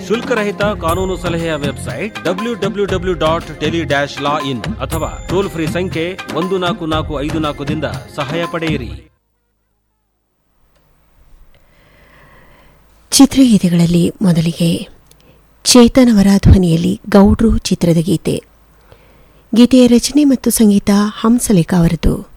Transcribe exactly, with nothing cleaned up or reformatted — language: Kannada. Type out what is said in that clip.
ಶುಲ್ಕರಹಿತ ಕಾನೂನು ಸಲಹೆಯ website W W W dot tele dash ಲಾ ಇನ್ ಅಥವಾ ಟೋಲ್ ಫ್ರೀ ಸಂಖ್ಯೆ ಒಂದು ನಾಲ್ಕು ನಾಲ್ಕು ಐದು ನಾಲ್ಕದಿಂದ ಸಹಾಯ ಪಡೆಯಿರಿ. ಚಿತ್ರಗೀತೆಗಳಲ್ಲಿ ಮೊದಲಿಗೆ ಚೇತನ್ ಅವರ ಧ್ವನಿಯಲ್ಲಿ ಗೌಡ್ರು ಚಿತ್ರದ ಗೀತೆ. ಗೀತೆಯ ರಚನೆ ಮತ್ತು ಸಂಗೀತ ಹಂಸಲೇಖ ಅವರದು.